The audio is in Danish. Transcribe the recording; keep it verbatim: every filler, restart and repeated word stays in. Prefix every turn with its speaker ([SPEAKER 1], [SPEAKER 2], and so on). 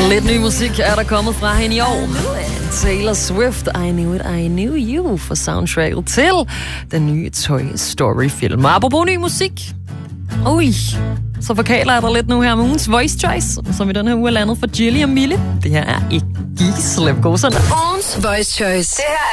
[SPEAKER 1] Lidt ny musik er der kommet fra hende i år. Taylor Swift, I Knew It, I Knew You, for soundtracket til den nye Toy Story-film. Apropos ny musik. Ui, så forkaler jeg dig lidt nu her med ugens Voice Choice, som i den her uge er landet for Jilly og Mille. Det her er ikke Gislev. God søndag.
[SPEAKER 2] Ugens Voice Choice. Det her